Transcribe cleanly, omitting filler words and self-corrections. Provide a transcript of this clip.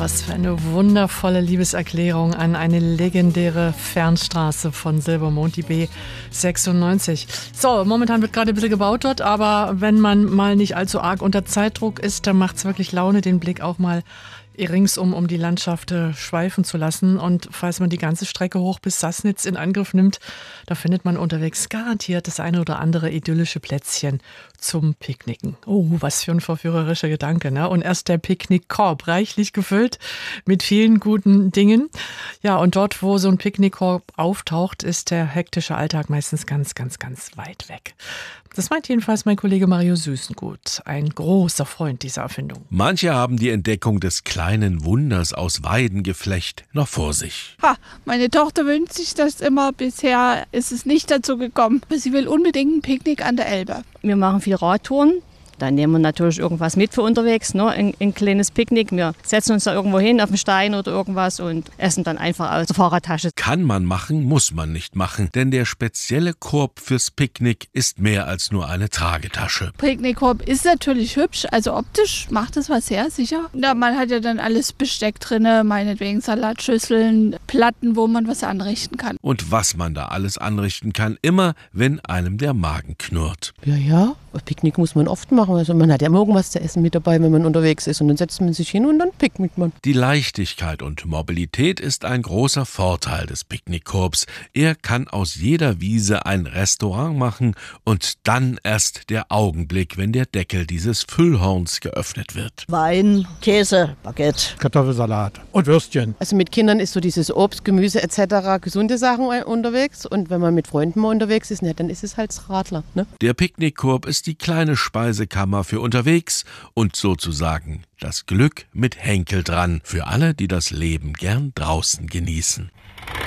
Was für eine wundervolle Liebeserklärung an eine legendäre Fernstraße von Silbermond, die B96. So, momentan wird gerade ein bisschen gebaut dort, aber wenn man mal nicht allzu arg unter Zeitdruck ist, dann macht es wirklich Laune, den Blick auch mal ringsum um die Landschaft schweifen zu lassen. Und falls man die ganze Strecke hoch bis Sassnitz in Angriff nimmt, da findet man unterwegs garantiert das eine oder andere idyllische Plätzchen zum Picknicken. Oh, was für ein verführerischer Gedanke, ne? Und erst der Picknickkorb, reichlich gefüllt mit vielen guten Dingen. Ja, und dort, wo so ein Picknickkorb auftaucht, ist der hektische Alltag meistens ganz, ganz, ganz weit weg. Das meint jedenfalls mein Kollege Mario Süßengut, ein großer Freund dieser Erfindung. Manche haben die Entdeckung des kleinen Wunders aus Weidengeflecht noch vor sich. Meine Tochter wünscht sich das immer. Bisher ist es nicht dazu gekommen. Sie will unbedingt ein Picknick an der Elbe. Wir machen viel Radtouren. Dann nehmen wir natürlich irgendwas mit für unterwegs, ne? Ein kleines Picknick. Wir setzen uns da irgendwo hin auf den Stein oder irgendwas und essen dann einfach aus der Fahrradtasche. Kann man machen, muss man nicht machen, denn der spezielle Korb fürs Picknick ist mehr als nur eine Tragetasche. Picknickkorb ist natürlich hübsch, also optisch macht es was her, sicher. Ja, man hat ja dann alles Besteck drin, meinetwegen Salatschüsseln, Platten, wo man was anrichten kann. Und was man da alles anrichten kann, immer wenn einem der Magen knurrt. Ja, Picknick muss man oft machen. Also man hat ja immer irgendwas zu essen mit dabei, wenn man unterwegs ist. Und dann setzt man sich hin und dann picknickt man. Die Leichtigkeit und Mobilität ist ein großer Vorteil des Picknickkorbs. Er kann aus jeder Wiese ein Restaurant machen und dann erst der Augenblick, wenn der Deckel dieses Füllhorns geöffnet wird. Wein, Käse, Baguette, Kartoffelsalat und Würstchen. Also mit Kindern ist so dieses Obst, Gemüse etc. gesunde Sachen unterwegs. Und wenn man mit Freunden mal unterwegs ist, dann ist es halt das Radler. Ne? Der Picknickkorb ist die kleine Speisekammer für unterwegs und sozusagen das Glück mit Henkel dran für alle, die das Leben gern draußen genießen.